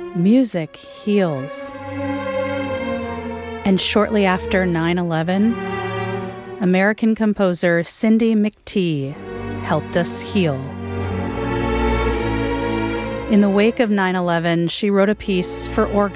Music heals. And shortly after 9/11, American composer Cindy McTee helped us heal. In the wake of 9/11, she wrote a piece for organ